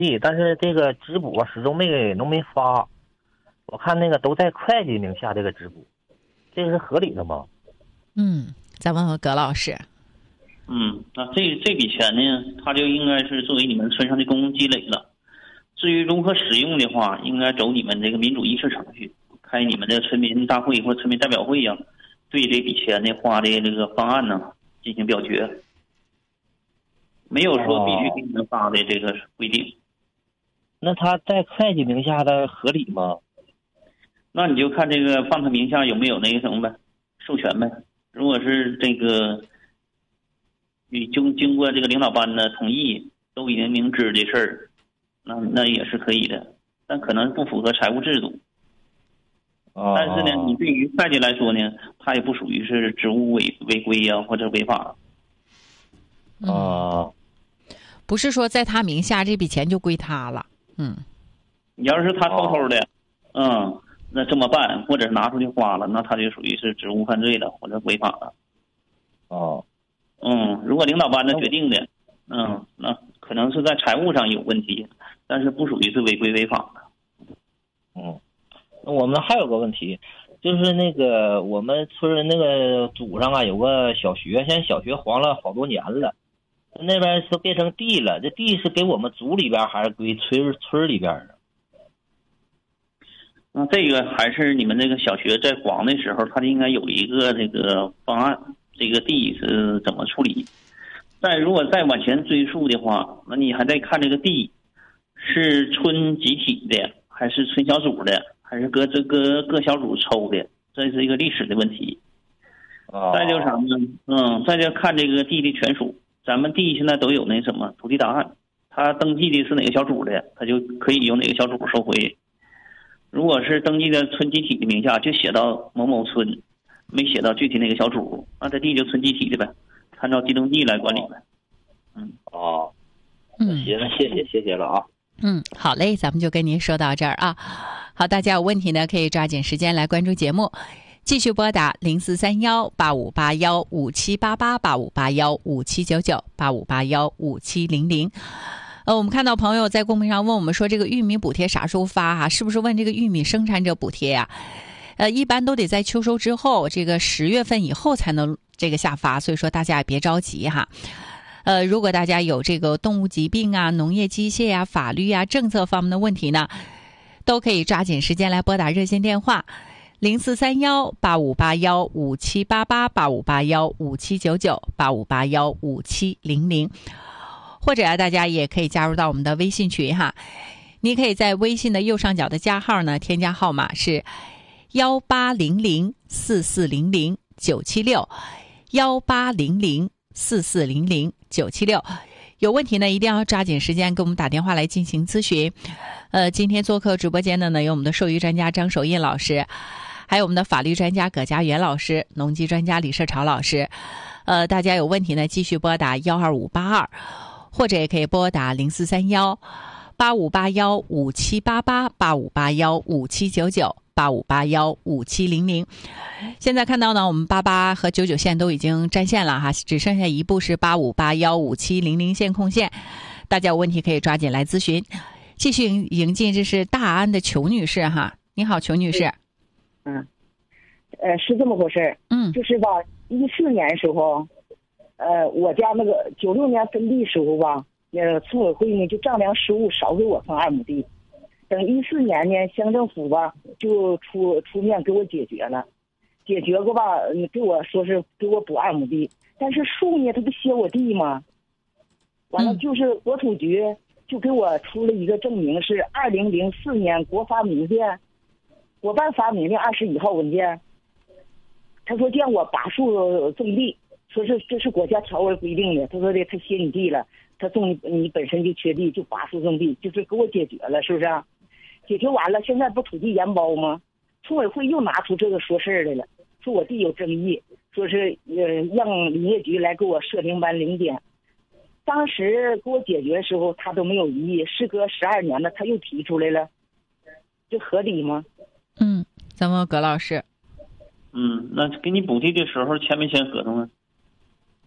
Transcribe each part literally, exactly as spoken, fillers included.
地，但是这个质补啊始终没都没发。我看那个都在会计名下，这个质补，这个是合理的吗？ 嗯，再问问葛老师。 嗯，那这这笔钱呢，它就应该是作为你们村上的公共积累了。至于如何使用的话，应该走你们这个民主议事程序，开你们的村民大会或村民代表会呀、啊，对这笔钱的花的这个方案呢进行表决。没有说必须给你们发的这个规定。哦、 那他在会计名下的合理吗？ 那你就看这个放他名下有没有那个什么呗，授权呗。如果是这个你经经过这个领导班的同意，都已经明知的事儿，那那也是可以的，但可能不符合财务制度。 哦、 但是呢，你对于会计来说呢，它也不属于是职务违违规呀、啊、或者违法。 哦、 嗯，不是说在他名下这笔钱就归他了。嗯， 你要是他偷偷的，哦、嗯，那这么办，或者是拿出去花了，那他就属于是职务犯罪了或者违法了。 哦， 嗯，如果领导班子决定的，嗯，那可能是在财务上有问题，但是不属于是违规违法的。 嗯，我们还有个问题，就是那个我们村那个祖上啊有个小学，现在小学黄了好多年了，那边是变成地了，这地是给我们族里边还是归村村里边啊？ 那这个还是你们这个小学在黄的时候，它应该有一个这个方案，这个地是怎么处理。再如果再往前追溯的话，那你还得看这个地是村集体的，还是村小组的，还是各这各各小组抽的，这是一个历史的问题。 哦、 再就是啥呢？嗯，再就看这个地的权属。咱们地现在都有那什么土地档案，他登记的是哪个小组的，他就可以由哪个小组收回。如果是登记的村集体的名下，就写到某某村，没写到具体哪个小组，那这地就村集体的呗，按照地登记来管理呗。嗯， 哦， 嗯， 行，谢谢谢谢了啊。 嗯，好嘞，咱们就跟您说到这儿啊。好，大家有问题呢，可以抓紧时间来关注节目，继续拨打零四三幺八五八幺五七八八八五八幺五七九九八五八幺五七零零。呃，我们看到朋友在公屏上问我们说，这个玉米补贴啥时候发哈、啊？是不是问这个玉米生产者补贴呀、啊？呃，一般都得在秋收之后，这个十月份以后才能这个下发，所以说大家也别着急哈。呃，如果大家有这个动物疾病啊、农业机械啊、法律啊、政策方面的问题呢，都可以抓紧时间来拨打热线电话零四三幺八五八幺五七八八八五八幺五七九九八五八幺五七零零。或者啊，大家也可以加入到我们的微信群哈。你可以在微信的右上角的加号呢，添加号码是幺八零零四四零零九七六幺八零零四四零零九七六。有问题呢，一定要抓紧时间给我们打电话来进行咨询。呃，今天做客直播间的呢，有我们的兽医专家张守印老师，还有我们的法律专家葛家元老师，农机专家李社潮老师。呃，大家有问题呢，继续拨打幺二五八二。或者也可以拨打零四三幺八五八幺五七八八八五八幺五七九九八五八幺五七零零。现在看到呢，我们八八和九九线都已经占线了哈，只剩下一部是八五八幺五七零零线空线，大家有问题可以抓紧来咨询。继续迎进，这是大安的裘女士哈，你好，裘女士。 嗯，呃，是这么回事。 嗯， 就是吧，一四年时候。呃，我家那个九六年分地时候吧，那个村委会呢就丈量失误少给我分二亩地，等一四年呢，乡政府吧就出出面给我解决了，解决过吧，给我说是给我补二亩地，但是树呢他不歇我地吗？完了就是国土局就给我出了一个证明，是二零零四年国发民电，我办发民令二十一号文件，他说叫我拔树种地。说是这是国家条文规定的，他说的他歇你地了，他种你你本身就缺地，就拔树种地，就是给我解决了，是不是、啊？解决完了，现在不土地研包吗？村委会又拿出这个说事儿来了，说我地有争议，说是呃让林业局来给我设停班零点。当时给我解决的时候，他都没有异议，事隔十二年了，他又提出来了，这合理吗？ 嗯，咱们葛老师。 嗯，那给你补地的时候签没签合同啊？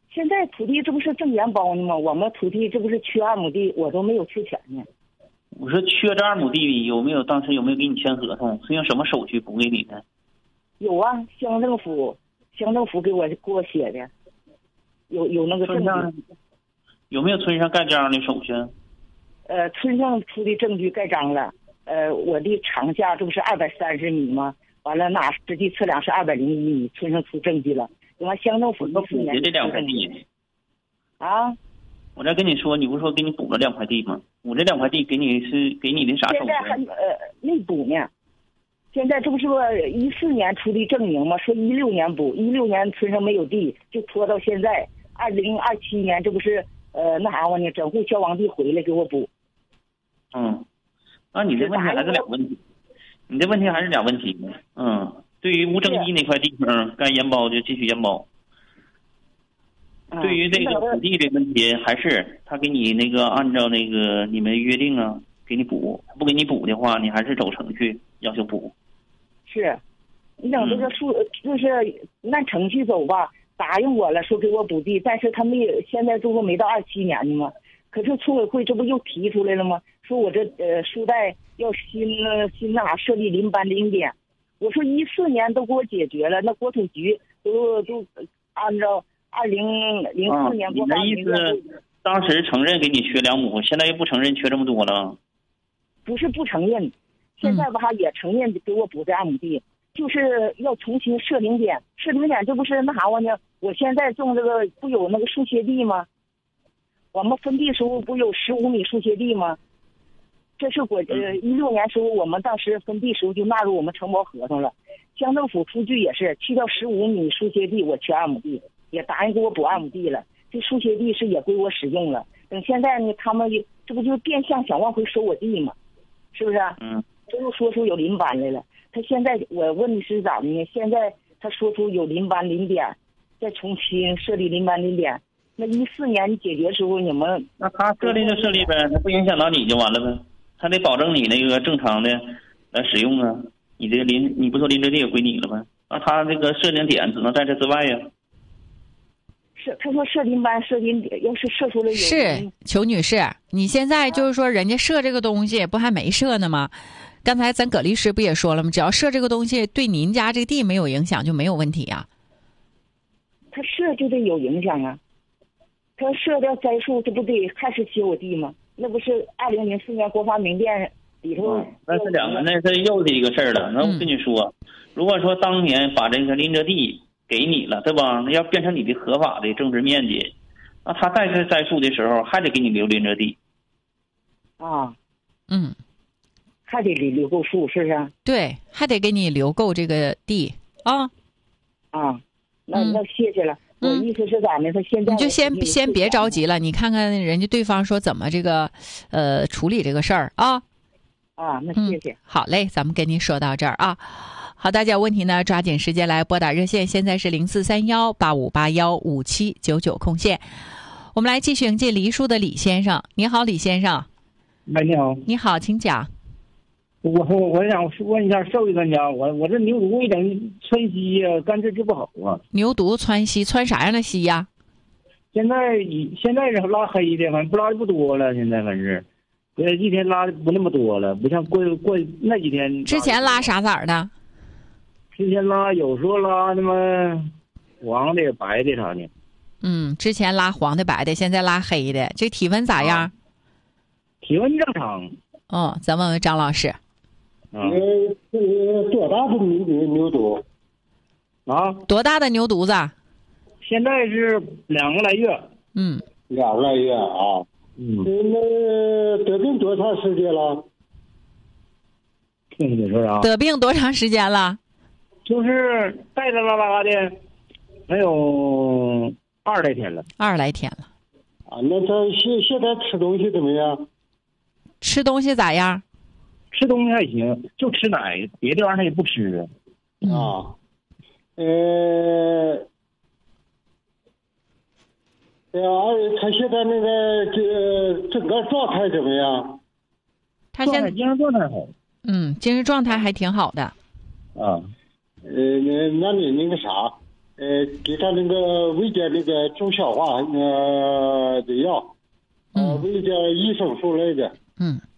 现在土地这不是挣元包呢吗？我们土地这不是缺二亩地，我都没有缺钱呢。 我说缺这二亩地有没有？当时有没有给你签合同？是用什么手续补给你的？ 有啊，乡政府，乡政府给我给我写的，有有那个证据。 有没有村上盖章的手续？ 呃，村上出的证据盖章了。呃，我的长下这不是二百三十米吗？完了，那实际测量是二百零一米，村上出证据了。完乡政府一四年这两块地啊， 我再跟你说，你不是说给你补了两块地吗？我这两块地给你是给你的啥手续？ 现在还呃没补呢。现在这不是说一四年出的证明吗？说一六年补，一六年村上没有地，就拖到现在二零二七年，这不是呃那啥玩意，整户消亡地回来给我补。 嗯，那你这问题还是俩问题，你这问题还是俩问题呢。嗯，对于无争议那块地方该延包就继续延包。对于这个土地的问题，还是他给你那个按照那个你们约定啊，给你补。不给你补的话，你还是走程序要求补。 是，你等这个数、嗯、就是按程序走吧。答应我了，说给我补地，但是他们也现在这不没到二七年呢吗？可是村委会这不又提出来了吗？说我这呃书带要新新那啥设立临班临点。我说一四年都给我解决了，那国土局都都按照。二零零四年过、 啊、你的意思，当时承认给你缺两亩，现在又不承认缺这么多了？ 不是不承认，现在吧、嗯、也承认给我补这二亩地，就是要重新设零点。设零点这不是那啥玩意儿？我现在种这个不有那个树歇地吗？我们分地时候不有十五米树歇地吗？这是国呃一六年时候我们当时分地时候就纳入我们承包合同了。乡政府出具也是去掉十五米树歇地，我缺二亩地。也答应给我补二亩地了，这树歇地是也归我使用了。等现在呢，他们这不就变相想往回收我地吗？是不是？ 嗯。 这又说出有临班来了。他现在我问你是咋的呢？现在他说出有临班临点，再重新设立临班临点。那一四年你解决时候你们那他设立就设立呗，那不影响到你就完了呗。他得保证你那个正常的来使用啊。你这个临你不说临着地也归你了吗？那他这个设定点只能在这之外呀。 是，他说设临班设临点，要是设出来有是裘女士，你现在就是说人家设这个东西不还没设呢吗？刚才咱葛律师不也说了吗？只要设这个东西对您家这个地没有影响就没有问题啊。 他设就得有影响啊，他设掉栽树，这不得还是切我地吗？那不是二零零四年国发明电里头、嗯、 那是两个，那是又是一个事儿了。那我跟你说、嗯、如果说当年把这个临着地给你了，对吧？那要变成你的合法的种植面积，那他再次栽树的时候还得给你留临着地。 啊， 嗯， 还得留够树，是不是？ 对，还得给你留够这个地啊。 啊，那、嗯、那谢谢了。我意思是咋呢？他现在你就先先别着急了，你看看人家对方说怎么这个呃处理这个事儿啊。 啊，那谢谢、 嗯。好嘞，咱们跟您说到这儿啊。好，大家有问题呢，抓紧时间来拨打热线，现在是零四三幺八五八幺五七九九空线。我们来继续迎接梨树的李先生。你好，李先生。 哎，你好。 你好，请讲。 我我我想问一下兽医专家，我我这牛犊一整窜稀呀，干治治不好啊。 牛犊窜稀，窜啥样的稀呀？ 现在现在是拉黑的，反正不拉的不多了，现在反正，呃，一天拉的不那么多了，不像过过那几天。 之前拉啥色儿的？ 之前拉有时候拉那么黄的、白的啥的。 嗯，之前拉黄的、白的，现在拉黑的，这体温咋样？啊、 体温正常。 哦，咱问问张老师。 呃，多大的牛牛犊？啊？ 多大的牛犊子？ 现在是两个来月。 嗯， 两个来月啊。 嗯。 那得病多长时间了？ 听你说啥？ 得病多长时间了？ 就是带着拉拉的，没有二来天了。 二来天了。 啊，那他现现在吃东西怎么样？ 吃东西咋样？ 吃东西还行，就吃奶，别的玩意儿他也不吃。 嗯、 啊，呃，哎呀，他现在那个这整个状态怎么样？ 他现在精神状态好。 嗯，精神状态还挺好的。 啊， 呃，那那你那个啥， 呃，给他那个胃点那个助消化呃的药，呃， 嗯胃点益生素类的。 嗯，